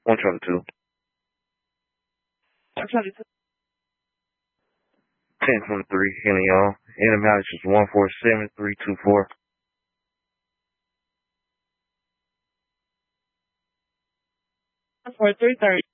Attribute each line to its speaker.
Speaker 1: 122.
Speaker 2: 122.
Speaker 1: 1023, Henry, y'all. Antibiotics is 147324.
Speaker 2: 4330.